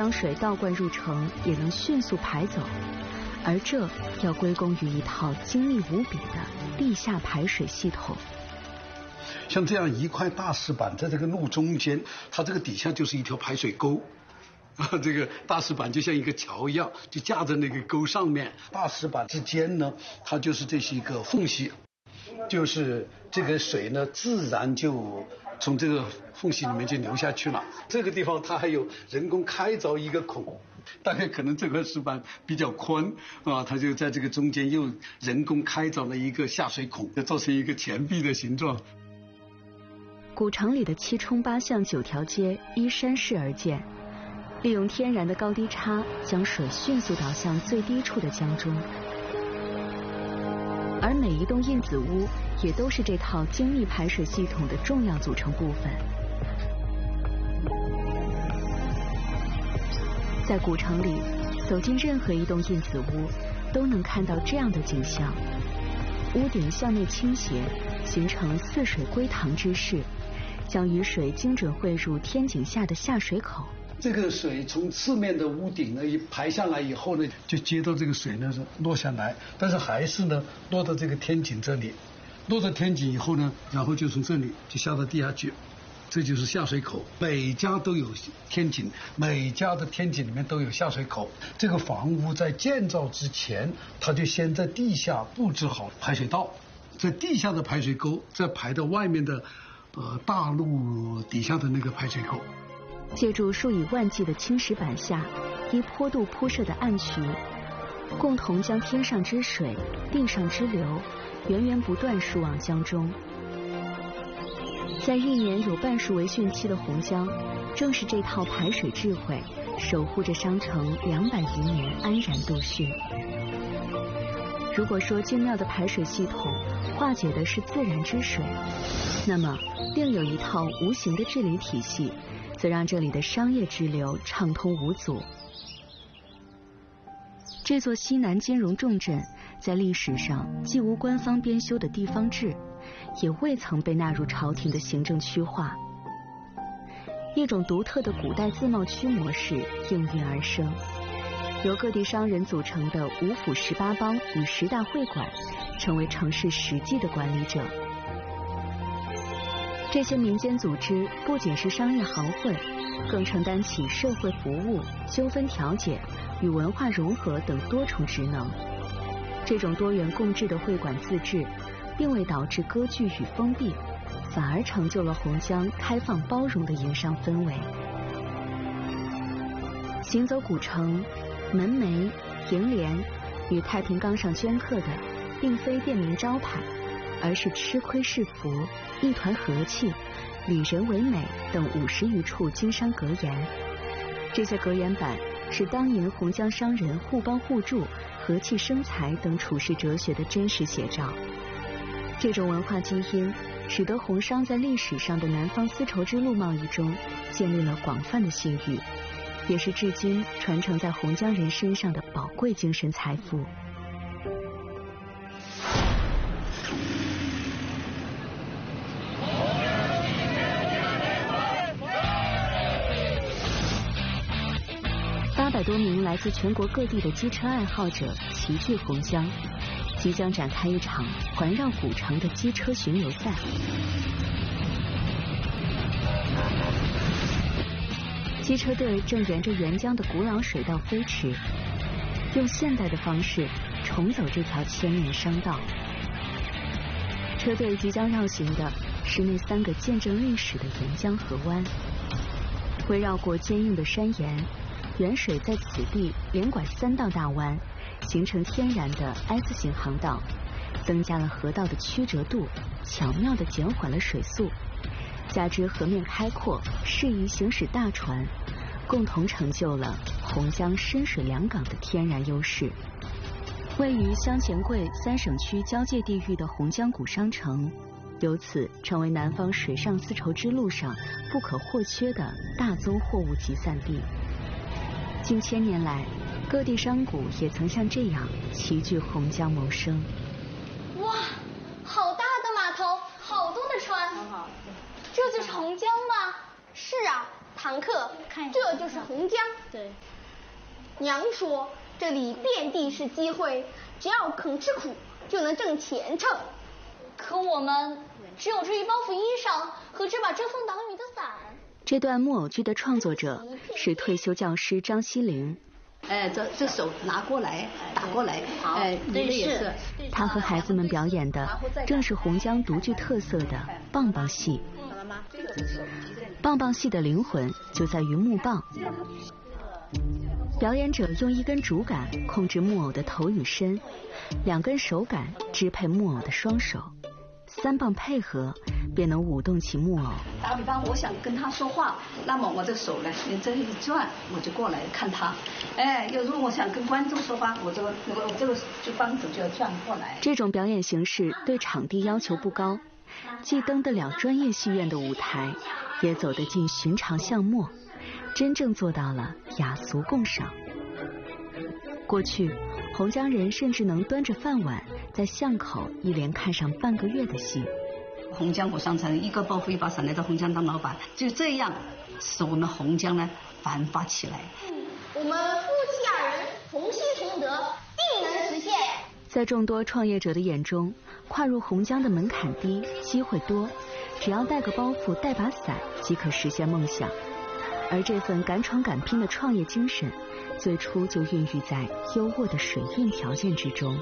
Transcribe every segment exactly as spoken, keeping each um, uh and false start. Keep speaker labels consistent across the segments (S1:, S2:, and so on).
S1: 将水倒灌入城也能迅速排走，而这要归功于一套精密无比的地下排水系统。
S2: 像这样一块大石板在这个路中间，它这个底下就是一条排水沟。啊，这个大石板就像一个桥一样，就架在那个沟上面。大石板之间呢，它就是这是一个缝隙，就是这个水呢自然就从这个缝隙里面就流下去了。这个地方它还有人工开凿一个孔，大概可能这块石板比较宽啊，它就在这个中间又人工开凿了一个下水孔，就造成一个钱币的形状。
S1: 古城里的七冲八巷九条街依山势而建，利用天然的高低差，将水迅速导向最低处的江中。而每一栋印子屋也都是这套精密排水系统的重要组成部分。在古城里，走进任何一栋印子屋，都能看到这样的景象：屋顶向内倾斜，形成四水归塘之势，将雨水精准汇入天井下的下水口。
S2: 这个水从四面的屋顶呢一排下来以后呢，就接到这个水呢落下来，但是还是呢落到这个天井这里，落到天井以后呢，然后就从这里就下到地下去，这就是下水口。每家都有天井，每家的天井里面都有下水口。这个房屋在建造之前，它就先在地下布置好排水道，在地下的排水沟再排到外面的呃大路底下的那个排水口。
S1: 借助数以万计的青石板下依坡度铺设的暗渠，共同将天上之水、地上之流源源不断输往江中。在一年有半数为汛期的洪江，正是这套排水智慧守护着商城两百余年安然度汛。如果说精妙的排水系统化解的是自然之水，那么另有一套无形的治理体系，则让这里的商业支流畅通无阻。这座西南金融重镇在历史上既无官方编修的地方志，也未曾被纳入朝廷的行政区划。一种独特的古代自贸区模式应运而生，由各地商人组成的五府十八帮与十大会馆成为城市实际的管理者。这些民间组织不仅是商业行会，更承担起社会服务、纠纷调解与文化融合等多重职能。这种多元共治的会馆自治，并未导致割据与封闭，反而成就了洪江开放包容的营商氛围。行走古城，门楣、楹联与太平冈上镌刻的，并非店名招牌，而是吃亏是福、一团和气、里人为美等五十余处经商格言。这些格言板是当年洪江商人互帮互助、和气生财等处世哲学的真实写照。这种文化基因使得洪商在历史上的南方丝绸之路贸易中建立了广泛的信誉，也是至今传承在洪江人身上的宝贵精神财富。八百多名来自全国各地的机车爱好者齐聚洪江，即将展开一场环绕古城的机车巡游赛。机车队正沿着沅江的古老水道飞驰，用现代的方式重走这条千年商道。车队即将绕行的是那三个见证历史的沅江河湾，围绕过坚硬的山岩，沅水在此地连拐三道大弯，形成天然的 S 型航道，增加了河道的曲折度，巧妙地减缓了水速，加之河面开阔，适宜行驶大船，共同成就了洪江深水两港的天然优势。位于湘黔桂三省区交界地域的洪江古商城，由此成为南方水上丝绸之路上不可或缺的大宗货物集散地。近千年来，各地商贾也曾像这样齐聚洪江谋生。
S3: 哇，好大的码头，好多的船，这就是洪江吗？是啊，它堂课，这就是洪江。
S4: 对，
S3: 娘说这里遍地是机会，只要肯吃苦，就能挣前程。
S4: 可我们只有这一包袱衣裳和这把遮风挡雨的伞。
S1: 这段木偶剧的创作者是退休教师张西玲。
S5: 哎，这这手拿过来，打过来，哎，你的也是。
S1: 他和孩子们表演的正是洪江独具特色的棒棒戏。棒棒戏的灵魂就在于木棒。表演者用一根竹竿控制木偶的头与身，两根手杆支配木偶的双手，三棒配合便能舞动起木偶。
S5: 打比方，我想跟他说话，那么我的手呢，你这一转，我就过来看他。哎，有时候我想跟观众说话，我这个我我这个就帮手就要转过来。
S1: 这种表演形式对场地要求不高，既登得了专业戏院的舞台，也走得进寻常巷陌，真正做到了雅俗共赏。过去，洪江人甚至能端着饭碗在巷口一连看上半个月的戏。
S5: 洪江火商城一个包袱一把伞来到洪江当老板，就这样使我们洪江呢繁发起来。
S3: 我们夫妻二人同心同德，定能实现。
S1: 在众多创业者的眼中，跨入洪江的门槛低，机会多，只要带个包袱带把伞即可实现梦想。而这份敢闯敢拼的创业精神，最初就孕育在优渥的水运条件之中。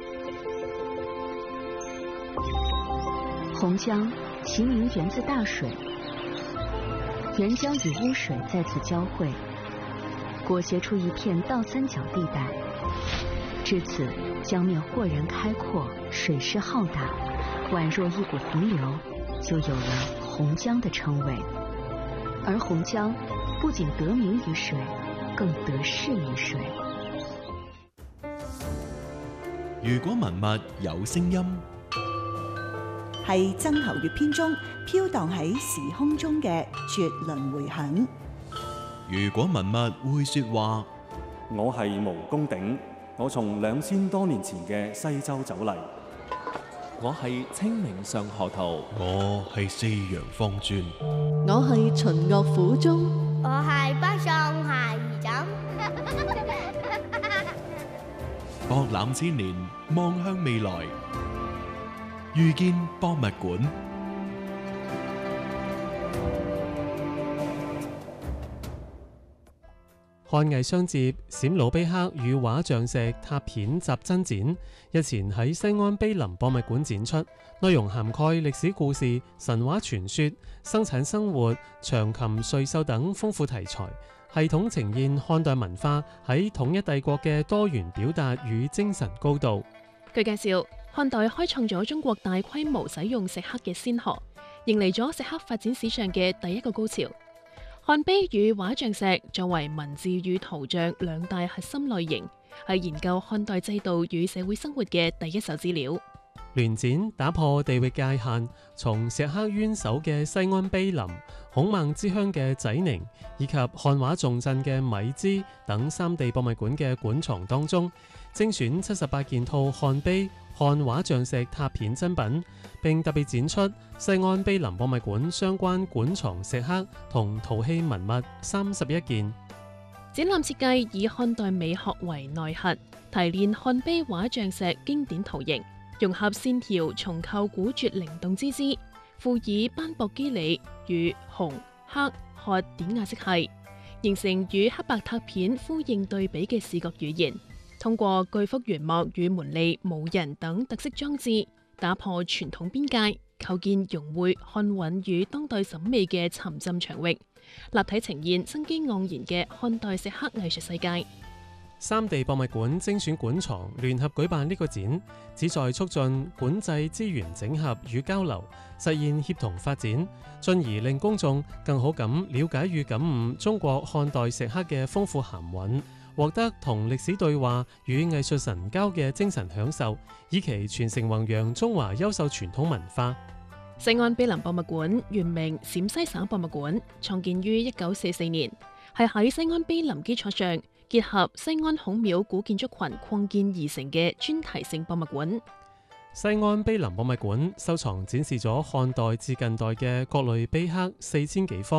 S1: 洪江其名源自大水，沅江与污水在此交汇，裹挟出一片倒三角地带。至此，江面豁然开阔，水势浩大，宛若一股洪流，就有了洪江的称谓。而洪江不仅得名于水，更得势於水。
S6: 如果文物有聲音，
S7: 係曾侯乙編中飄蕩喺時空中嘅絕倫迴響。
S6: 如果文物會說話，
S8: 我係毛公鼎，我從兩千多年前嘅西周走嚟。
S9: 我係清明上河圖，
S6: 我係四陽方尊，
S10: 我係秦樂府中，
S11: 我係北宋下二枕。
S6: 博覽千年，望向未來，遇見博物館。
S12: 漢藝雙節閃魯卑克與畫像石拓片集真展日前喺西安碑林博物館展出，內容涵蓋歷史故事、神話傳說、生產生活、長琴瑞獸等豐富題材，系統呈現漢代文化喺統一帝國嘅多元表達與精神高度。
S13: 據介紹，漢代開創咗中國大規模使用石刻嘅先河，迎嚟咗石刻發展史上嘅第一個高潮。漢碑與畫像石作為文字與圖像兩大核心類型，係研究漢代制度與社會生活嘅第一手資料。
S12: 聯展打破地域界限，從石刻淵藪嘅西安碑林、孔孟之鄉嘅濟寧，以及漢畫重鎮嘅米脂等三地博物館嘅館藏當中，精選七十八件套漢碑、漢畫像石拓片珍品，並特別展出西安碑林博物館相關館藏石刻同陶器文物三十一件。
S13: 展覽設計以漢代美學為內核，提煉漢碑畫像石經典圖形，融合線條重構古拙靈動之姿，附以斑駁肌理與紅、黑、褐典雅色系，形成與黑白拓片呼應對比嘅視覺語言。通過巨幅圓幕與門吏、武人等特色裝置，打破傳統邊界，構建融匯漢韻與當代審美嘅沉浸場域，立體呈現生機盎然嘅漢代石刻藝術世界。
S12: 三地博物館精選館藏聯合舉辦呢個展，旨在促進館際資源整合與交流，實現協同發展，進而令公眾更好咁了解與感悟中國漢代石刻嘅豐富含韻，獲得同歷史對話與藝術神交嘅精神享受，以期傳承弘揚中華優秀傳統文化。
S13: 西安碑林博物館原名陝西省博物館，創建於一九四四年，係喺西安碑林基礎上結合西安孔廟古建築群擴建而成嘅專題性博物館。
S12: 西安碑林博物館收藏展示咗漢代至近代嘅各類碑刻四千幾方，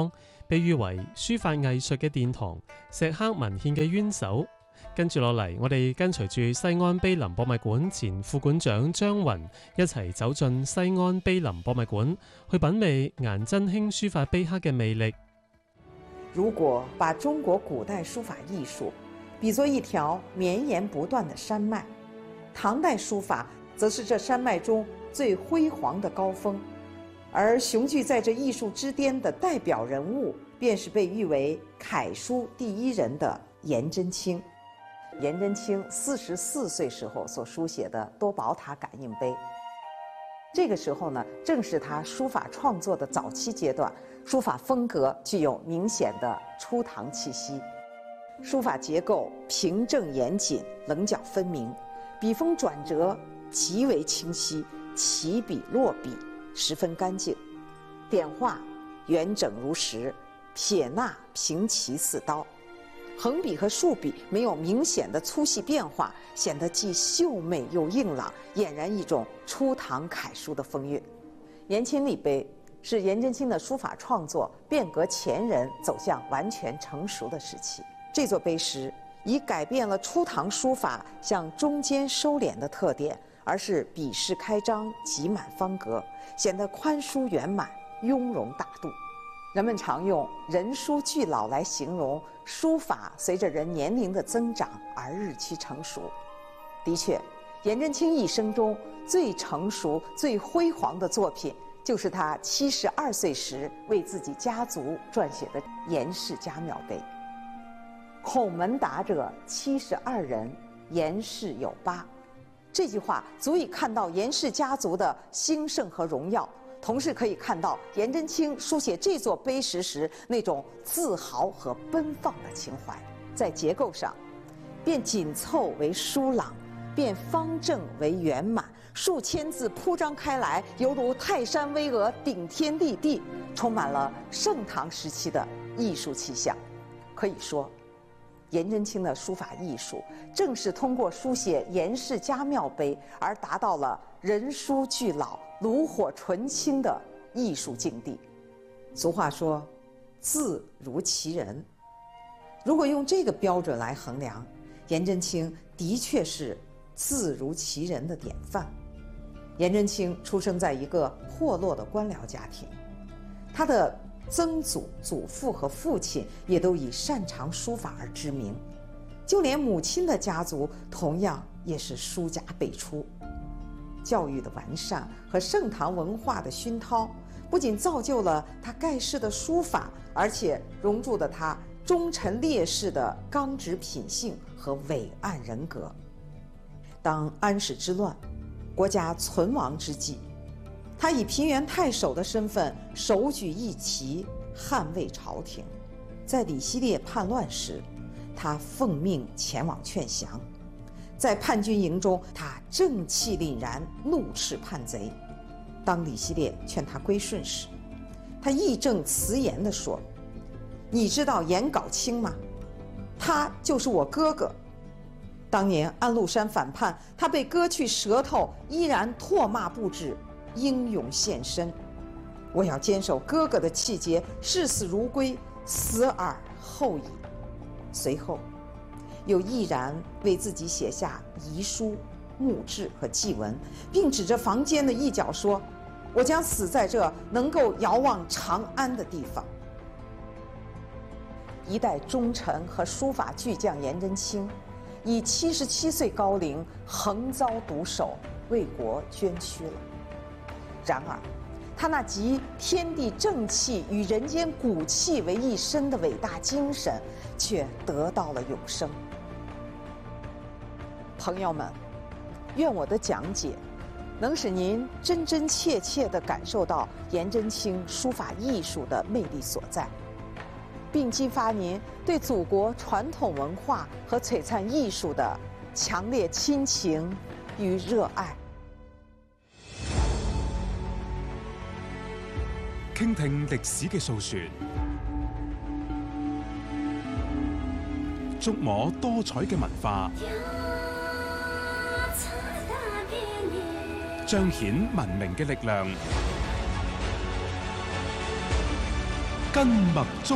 S12: 被譽為書法藝術嘅殿堂、石刻文獻嘅淵藪。跟住落嚟，我哋跟隨住西安碑林博物館前副館長張雲一齊走進西安碑林博物館，去品味顏真卿書法碑刻嘅魅力。
S14: 如果把中國古代書法藝術比作一條綿延不斷的山脈，唐代書法則是這山脈中最輝煌的高峰，而雄踞在這藝術之巔的代表人物，便是被譽為楷書第一人的顏真卿。顏真卿四十四歲時候所書寫的多寶塔感應碑，這個時候呢，正是他書法創作的早期階段，書法風格具有明顯的初唐氣息，書法結構平正嚴謹，稜角分明，筆鋒轉折極為清晰，起筆落筆十分乾淨，點畫圓整如實，撇捺平齊似刀。橫筆和豎筆沒有明顯的粗細變化，顯得既秀美又硬朗，儼然一種初唐楷書的風韻。顏欽禮碑是顏真卿的書法創作變革前人走向完全成熟的時期。這座碑石已改變了初唐書法向中間收斂的特點，而是筆勢開張，擠滿方格，顯得寬舒圓滿，雍容大度。人們常用人書俱老來形容書法隨着人年齡的增長而日趨成熟。的確，顏真卿一生中最成熟、最輝煌的作品，就是他七十二歲時為自己家族撰寫的顏氏家廟碑。孔門達者七十二人，顏氏有八。這句話足以看到顏氏家族的興盛和榮耀。同時可以看到顏真卿書寫這座碑石時那種自豪和奔放的情懷。在結構上，變緊湊為疏朗，變方正為圓滿，數千字鋪張開來，猶如泰山巍峨，頂天立地，充滿了盛唐時期的藝術氣象。可以說，顏真卿的書法藝術正是通過書寫顏氏家廟碑而達到了人書俱老、爐火純青的藝術境地。俗話說，字如其人。如果用這個標準來衡量，顏真卿的確是字如其人的典範。顏真卿出生在一個破落的官僚家庭，他的曾祖、祖父和父親也都以擅長書法而知名，就連母親的家族同樣也是書家輩出。教育的完善和盛唐文化的熏陶，不僅造就了他蓋世的書法，而且熔鑄了他忠臣烈士的剛直品性和偉岸人格。當安史之亂，國家存亡之際，他以平原太守的身份手舉義旗，捍衛朝廷。在李希烈叛亂時，他奉命前往勸降。在叛軍營中，他正氣凜然，怒斥叛賊。當李希烈勸他歸順時，他義正辭嚴地說：“你知道顏杲卿嗎？他就是我哥哥。當年安祿山反叛，他被割去舌頭，依然唾罵不止，英勇獻身。我要堅守哥哥的氣節，視死如歸，死而後已。”隨後又毅然為自己寫下遺書、墓志和祭文，並指着房間的一角說：“我將死在這能夠遙望長安的地方。”一代忠臣和書法巨匠顏真卿，以七十七歲高齡橫遭毒手，為國捐軀了。然而，他那集天地正氣與人間骨氣為一身的偉大精神，卻得到了永生。朋友們，願我的講解能使您真真切切地感受到顏真卿書法藝術的魅力所在，並激發您對祖國傳統文化和璀璨藝術的強烈親情與熱愛。
S15: 傾聽歷史嘅訴說，觸摸多彩嘅文化，彰顯文明嘅力量，根脈中